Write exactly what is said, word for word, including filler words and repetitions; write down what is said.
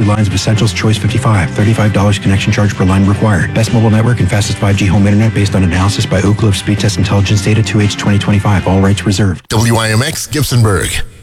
lines of Essentials Choice fifty-five. thirty-five dollars connection charge per line required. Best mobile network and fastest five G home internet based on analysis by Ookla of Speed Test Intelligence Data two H twenty twenty-five. All rights reserved. W I M X Gibsonburg.